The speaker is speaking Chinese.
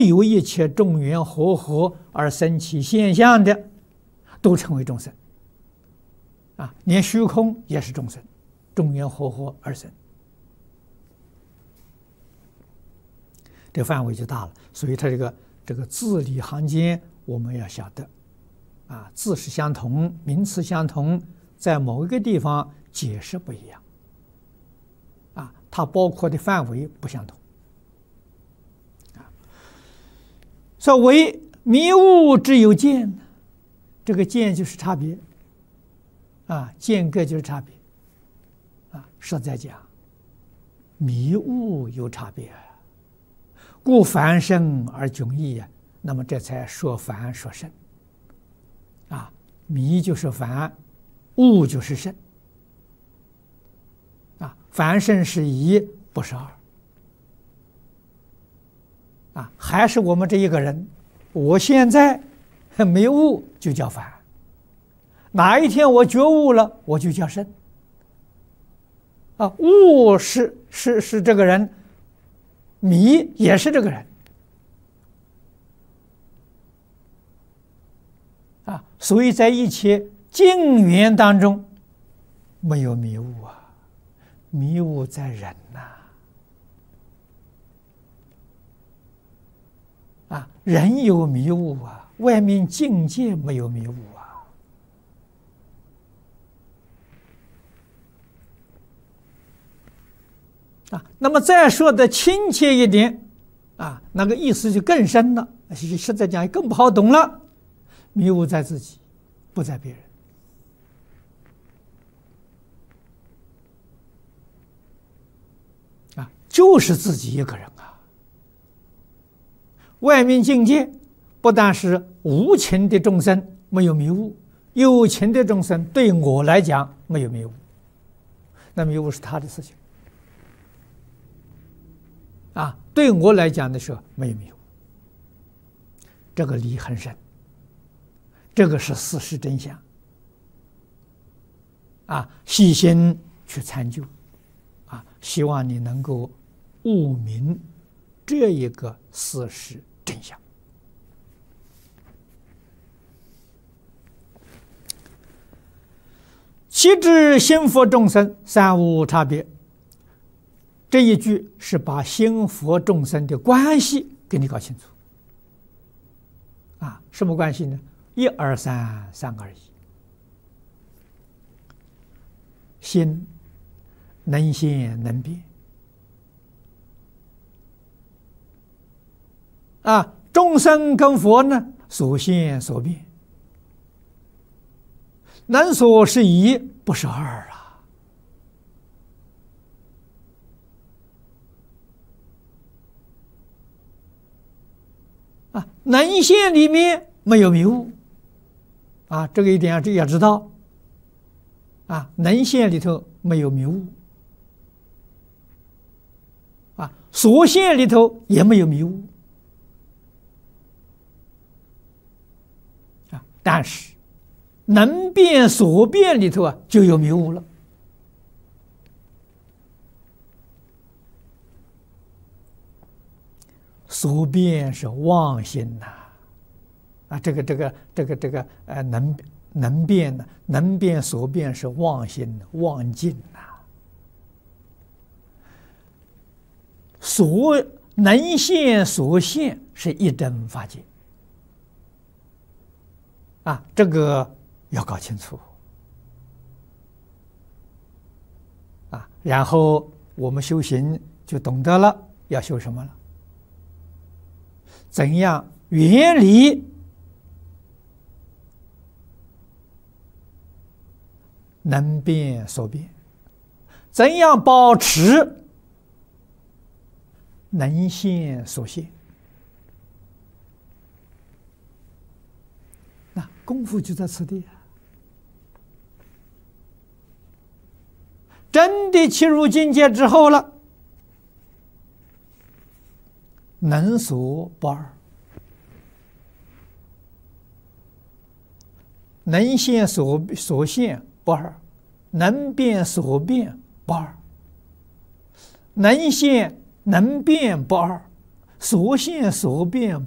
有一切众缘和合而生起现象的，都称为众生。连虚空也是众生，众缘和合而生，这范围就大了。所以它这个字里行间我们要晓得，字是相同，名词相同，在某一个地方解释不一样，它包括的范围不相同。所谓迷悟之有见，这个见就是差别，间隔就是差别，实在讲，迷悟有差别，故凡圣而迥异那么这才说凡说圣，迷就是凡，悟就是圣，凡圣是一，不是二。还是我们这一个人，我现在没悟就叫凡，哪一天我觉悟了，我就叫圣。悟是这个人，迷也是这个人。所以在一切境缘当中，没有迷悟迷悟在人人有迷悟外面境界没有迷悟那么再说的亲切一点那个意思就更深了，实在讲更不好懂了。迷悟在自己，不在别人就是自己一个人外面境界不但是无情的众生没有迷悟，有情的众生对我来讲没有迷悟，那迷悟是他的事情对我来讲的时候没有迷悟，这个理很深，这个是事实真相细心去参究希望你能够悟明这一个事实真相。其知心佛众生三无差别，这一句是把心佛众生的关系给你搞清楚什么关系呢？一二三，三而已。心能现能变众生跟佛呢，所现所变，能所是一，不是二能现里面没有迷悟这个一点要知道能现里头没有迷悟所现里头也没有迷悟但是能变所变里头就有迷悟了。所变是妄心这个能变呢，能变所变是妄心妄境所能现所现是一真法界这个要搞清楚然后我们修行就懂得了要修什么了，怎样远离能变所变，怎样保持能现所现，那功夫就在此地真的切入境界之后了，能所不二，能现所现不二，能变所变不二，能现能变不二， 所现所变